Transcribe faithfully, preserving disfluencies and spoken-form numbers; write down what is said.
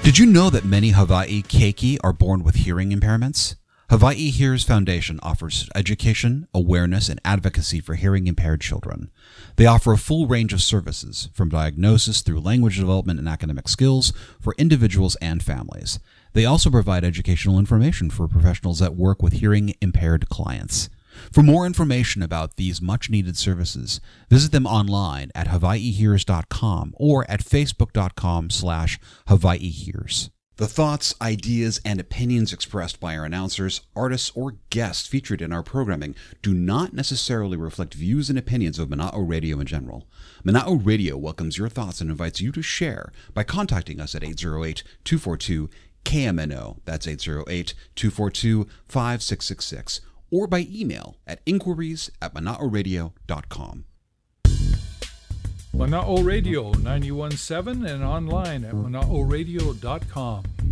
Did you know that many Hawaii keiki are born with hearing impairments? Hawaii Hears Foundation offers education, awareness, and advocacy for hearing-impaired children. They offer a full range of services, from diagnosis through language development and academic skills for individuals and families. They also provide educational information for professionals that work with hearing-impaired clients. For more information about these much-needed services, visit them online at hawaii hears dot com or at facebook dot com slash hawaii hears. The thoughts, ideas, and opinions expressed by our announcers, artists, or guests featured in our programming do not necessarily reflect views and opinions of Mana'o Radio in general. Mana'o Radio welcomes your thoughts and invites you to share by contacting us at eight oh eight, two four two, K M N O. That's eight oh eight, two four two, five six six six. Or by email at inquiries at mana'o radio dot com. Mana'o Radio ninety-one point seven and online at mana'o radio dot com.